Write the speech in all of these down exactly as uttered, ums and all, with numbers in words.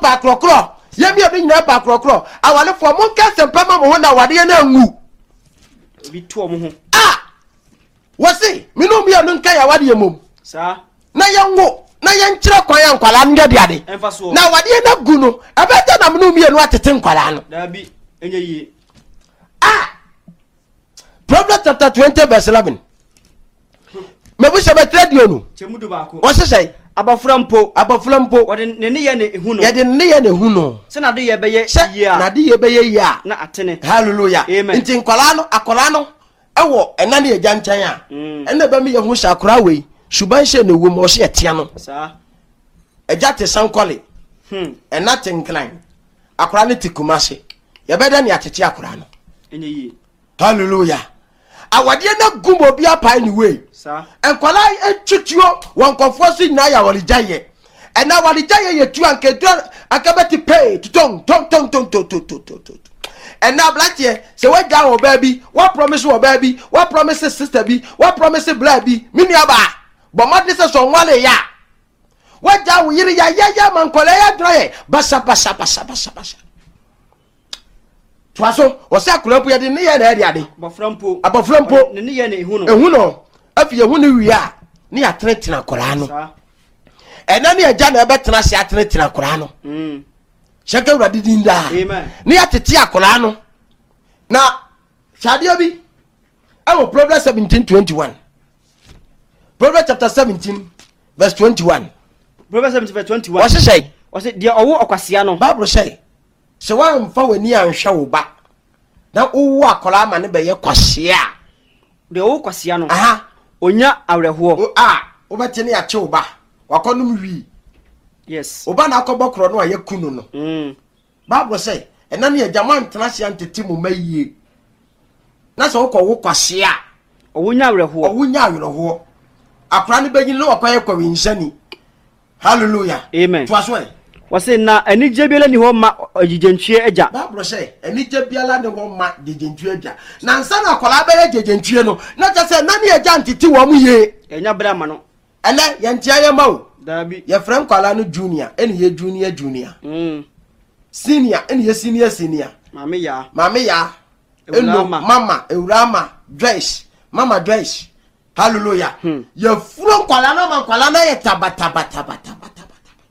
ba krokro ye mi obi nyina ba krokro awale fo mo nka sempama mo ho na wade na ngu bi to mo ho ah wose mi no mi anu nka ya wade ye mom sa na ye nwo na ye nkyere kwan ya nkwala no de ade na wade na gu no abeta na mo mi anu atete nkwala no da bi enye yi ah Proverbs chapter twenty verse eleven Mebusha betradio no chemudu ba ko wose sei abafura mpo abafura mpo wode ne ne ye ne hu no ye de ne ye ne hu no se na de ye beye ye a na de ye beye ye a na atene hallelujah nti nkwala no akola no ewo ena ne agya nchan a ena ba mi ye hu sha akora we suban hye ne wo mo hye etia no sa agya te sankole hm ena te nklan akora ne tikumase ye beda ne atete akora no enye yi hallelujah awade na gumo bia pa ni we sa enkwala etutuo wonkofo so nyina ya walijaye ena walijaye yetu ankedu akabeti pay tong tong tong tong tong tong tong ena blatie se waja wo baby what promise wo baby what promise sister bi what promise blood bi mini aba bo madne se so nwale ya waja wo yiri ya ya ya mankola ya draye basa basa basa basa basa twaso wosa kulampu ya de ne ya na ade ade abaframpo abaframpo ne ne ye ne hu no ehu no afi ehu ne wi a ne ya tretina kola no ena ne agya na ebetena se atretina kola no mm shaka urade dinda amen ne ya tete akola no na shadia bi awo Proverbs seventeen twenty-one Proverbs chapter seventeen verse twenty-one Proverbs seventeen verse twenty-one what's say what's it dia owo okwasea no Bible say se wa mfa wani anhwe wo ba na owo akola ma ne be ye kwasea de owo kwasea no aha onya awreho ah obete ne ya che wo ba wakonum wi yes oba na akobokro no aye kunu no mm Bible say ena ne agama ntena se antete mo mayie na so ko wo kwasea owonya awreho owonya awreho akra ne begin no akwaye kwawe nshani hallelujah amen twaso e wase na anije biala ni ho ma ojijentue agya Bible say anije biala ni ho ma jejentue agya na nsa na akola bere jejentue no na cha say na ne agya ntete wo mu ye enya bra ma no ele ye ntia ye ma o dabi ye frem kwala no junior eni ye junior junior mm senior eni ye senior senior mama ya mama ya eno mama eurama dress mama dress hallelujah hmm. ye furo kwala na ma kwala na ye tabata bata bata bata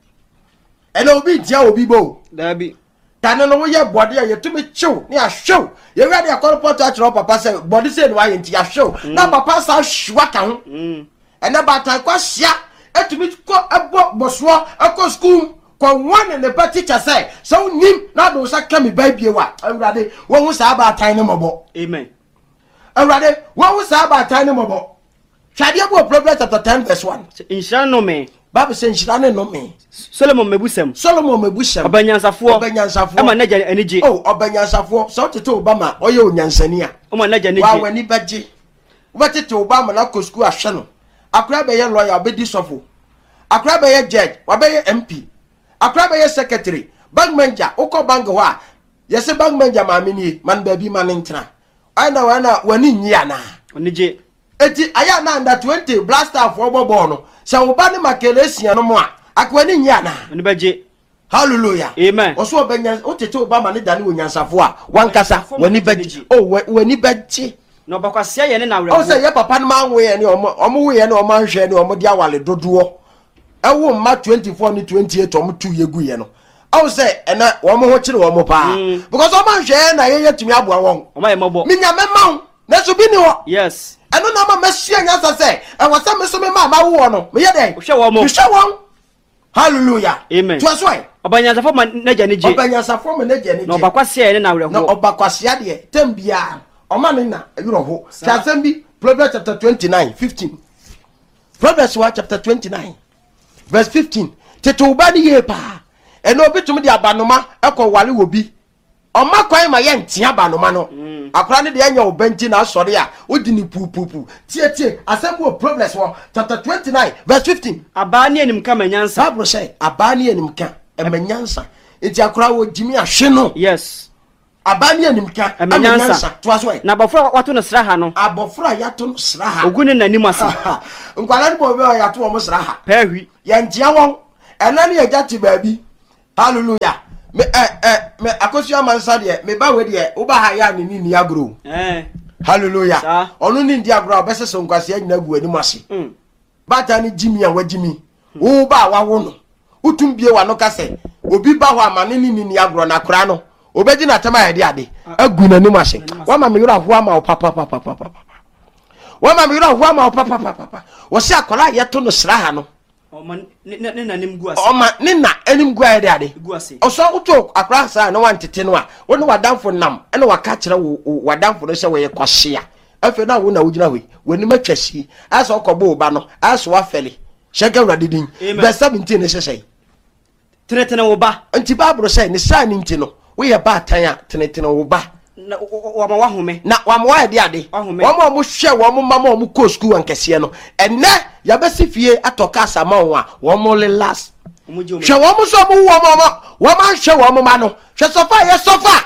eno obi dia obi bo dabi tane no ye body ye tumi chew ne ahwew ye wi ade akoro poto achiro papa say body say no aye nti ahwew na papa sa hwa ka ho mm ena bata kwa hia etumi ko ebo boso akọ school kwa one ne pa teacher say so nim na do sa kemi baibie wa awurade wo hu sa ba tan ne mobo amen awurade wo hu sa ba tan ne mobo twade ebo Proverbs chapter ten verse one insha no me Bible say insha ne no me Solomon mebusem Solomon mebusem obanyansafo obanyansafo ama naja anije oh obanyansafo so tete Obama oye onyansani a oma naja anije wa wani baje wo tete Obama na ko school ahwe no akra be ye lawyer obedi sofo akra be ye judge wa be ye M P akra be ye secretary bank manager uko bank ho a yese bank manager ma meni man ba bi man ntra ana wana wani nyia na onije eti aya na under twenty blaster for bobo no se wo ba ne makelesian no mo a akwani nyia na oni baje hallelujah amen oso obanya otete Obama ne dane onyansafo a wankasa wani baje oh wani baje no bakwasea ye ne na awre o se ye papa no ma nwe ye ne omo omo we ye ne omo hwe ne omo dia wale dodo ewo ma twenty-four ni twenty-eight omo tu ye gu ye no o se ena omo ho kire omo pa because omo hwe na ye yetumi aboa won omo ye mobo minya mema na so bi ni ho yes eno na ma masua nyasa se e wasa me so me ma ma wo no me ye den hwe wo mo hwe won hallelujah amen to so e obanyansafo ma naja anije obanyansafo ma naja anije no bakwasea ye ne na awre ho na obakwasea de tambia omani na yuro ho chasembi Proverbs chapter twenty-nine fifteen Proverbs chapter twenty-nine verse fifteen teto ubani ye pa eno bitumi di abanoma ekọ wale wobi oma kwan ma ye ntia abanoma no akora ne de anya obanti na asore a odi ni pupupu tie tie asembo Proverbs chapter twenty-nine verse fifteen abani enim ka manyansa Bible say abani enim ka emanyansa enti akora wo jimi ahwe no yes abani animka amenyansa twaso na abofra wato no sraha no abofra yato no sraha ogune nanim ase nkwala ni bo be yato mo sraha pahwi ya ntia won ena ne yagati baabi hallelujah me eh eh me akosu amansa de me ba we de wo ba ha ya ni ni agro eh hallelujah onu ni ndi agro obese so nkwase anyina gu ani mase mm bata ni jimi an wajimi wo ba wa wo no utum bie wa no kase obi ba ho amane ni ni agro na kora no obeji na tema ya de ade agu na ni mase wa ma me yura ho ama o papa papa papa wa ma me yura ho ama o papa papa wo se akola ye to no sra ha no Oma ne na nim guase. Oma ne na enim gua de ade. Guase. Oso uto akra sa na wantete no a, wo ne wadamfo nam, ene waka kire wo wadamfo no se wo ye kwahye. Afi na wo na wugina we, woni matwasi. Asa okobo ba no, asa wa fele. Shega wrade din. Verse seventeen ne sesei. Tenetene wo ba. Nti Bible say ne sa ni nti no, wo ye ba tan a tenetene wo ba. Na wa ma wa home. Na wa ma wa de ade. Wa ma mo hwe wo mo mama mo ko school ankese no. Enne ya besi fie atoka sama wo a wo mo le last. Hwe wo mo so mo wo mo mo. Wo ma hwe wo mo ma no. Hwe sofa ye sofa.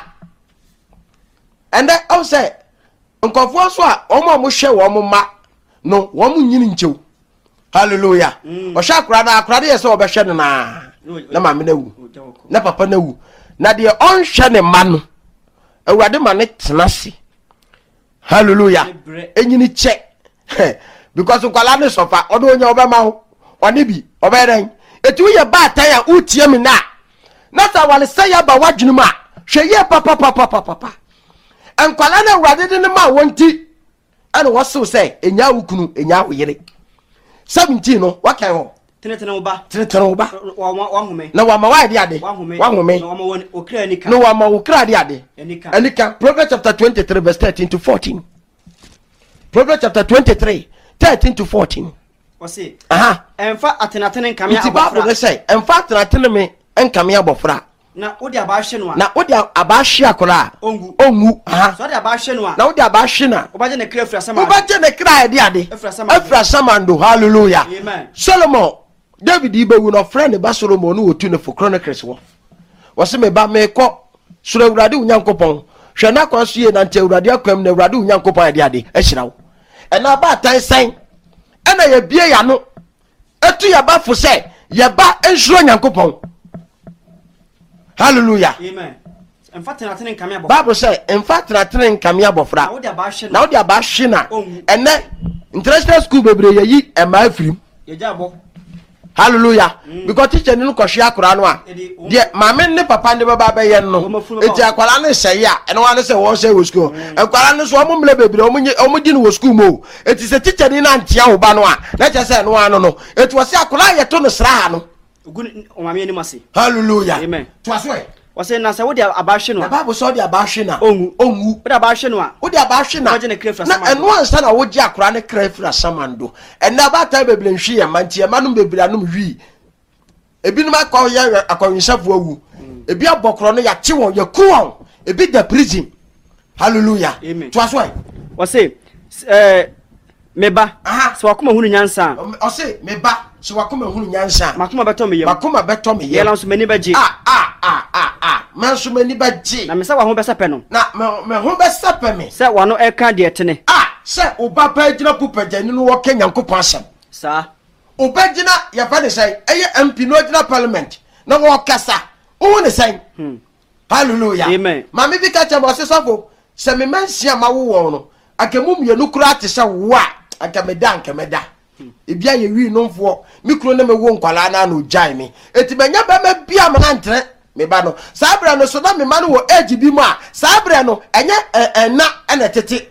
Ende o say nkofo so a wo mo mo hwe wo mo ma no wo mo nyini nchew. Hallelujah. O sha akra na akra de ye so obehwe ne na. Na ma me na wu. Na papa na wu. Na de on hwe ne ma no. Awurade ma ne tenase hallelujah enyini che because nkwala ne sofa odo onya obema ho one bi obeden etu ye ba tan a utie mi na na sa wale say ya ba wadwunu ma hwe ye papa papa papa nkwala na awurade de ne ma wonti ene wo so say enya wukunu enya hoyere seventeen no wakan ho tenetene wo ba tenetene wo ba wa wa home na wa ma wa de ade wa home na wa ma won okra nika no wa ma okra de ade nika nika Proverbs chapter twenty-three verse thirteen to fourteen Proverbs chapter twenty-three thirteen to fourteen wase aha emfa atenatene nkamia abofra ti Bible say emfa atenatene me nkamia abofra na odi abahwe no a na odi abahwe akola ongu ongu aha so odi abahwe no a na odi abahwe na obaje ne kra frasama obaje ne kra de ade efrasama ndo hallelujah amen Solomon David ibewu no friend ba Solomon no otu ne for Chronicles wo wose me ba me ko sura urade unyankopon hwe na kwa so ye na nte urade akwam na urade unyankopon ade ade ahira wo ena ba tan san ena ye bie ya no etu ya ba fo se ye ba enhuro nyankopon hallelujah amen emfa tenatene nkamia bo Bible say emfa tenatene nkamia bofra na odi abahwe na ene international school bebre ye yi ema afirim ye jabo hallelujah mm. Because teacher ni ko hwe akora no a de mama ne papa ne baba ba ye no eti akwara ne hye a ene wa ne se wo hye wo school akwara ne so omo mle bebre omo omo di no wo school mo eti se teacher ni na ntia wo ba no a na che se no ano no eti wo se akwara ye to no sra ha no ogun o mama ni mase hallelujah amen to aso wase na se wo de abahwe no a Bible so de abahwe na ongu ongu wo de abahwe no a wo de abahwe na na eno ansa na wo gi akwara ne kra fira samando ena ba ta bebre nhwe ye mantie ye manum bebre anum hwi ebi no akọ ye akọnhwefo awu ebi abokro no ya che won ya ku won ebi da prison hallelujah to aso ai wase eh meba so wakoma hunu nyansa o se meba so wakoma hunu nyansa makoma beto me yem makoma beto me yem yela nso mani baji ah ah ah ah ah manso mani baji na me sa wa ho besape no na me ho besape me se wa no e kan de tene ah se oba pa gina pupagani no wo kenyankopon asem sa obagina ya fa de say eye M P no gina parliament na wo kasa o ne say hmm hallelujah amen mama bi ka cha bo se sofo se me mansia ma wo wo no akemum ye no kura te se wo a akameda akameda ebia ye wi no mfo mikro na me wo nkwala na no jai me eti benya ba ma bia ma ntre me ba no sabra no so da me ma no wo age bi mu a sabra no enye ena ena tete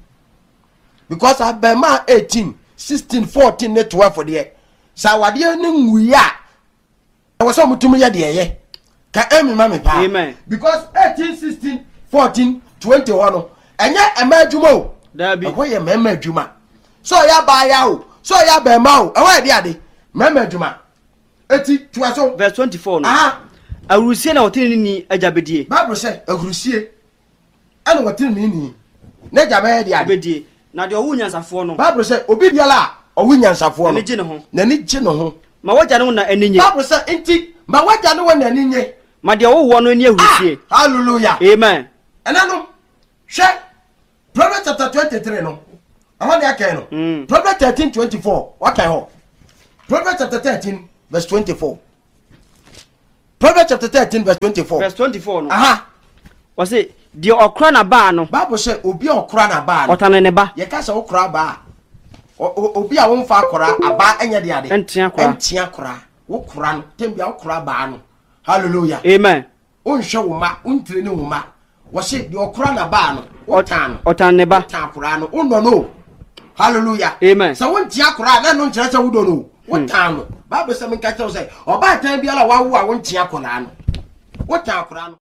because abema eighteen sixteen fourteen ne twelve for there sa wade ne nwuya e wo so mutum ye de ye ka emi ma me pa amen because eighteen sixteen fourteen twenty-one no enye ema adwuma o da bi ho ye mema adwuma so ya ba ya o so ya ba ma o e wa de ade mema adwuma eti to so verse twenty-four no ah awurusie na wotini ni ajabedie Bible say awurusie ana wotini ni na jabe de ade bedie na de owu nyansafo no Bible say obi biala owu nyansafo no na ji ne ho na ni ji ne ho ma waja no na aninye Bible say enti ma waja no na aninye ma de owu wo no ni awurusie hallelujah amen ena no hwe Proverbs chapter twenty-three no ahon de akai no mm. Proverbs thirteen twenty-four wakai ho Proverbs chapter thirteen verse twenty-four Proverbs chapter thirteen verse twenty-four. Verse twenty-four no. Aha. Wọ́n say di okra na ba no. Bible say obi okra na ba no. Otane ne ba. Ye ka say okra ba. Obi a won fa akra aba enye de ade. Entia akra. Entia akra. Wo kra no, tembia okra ba no. Hallelujah. Amen. Onhwe wo ma, ontire ne wo ma. Wo say di okra na ba no. Otan. Otan ne ba. Otan akra no. Uno no. Hallelujah. Amen. So won tia akra na no nkire say wo do no. Wotan no. Bible say me ka tell say oba tan bia la wa wo a won tia akra no. Wotan akra no.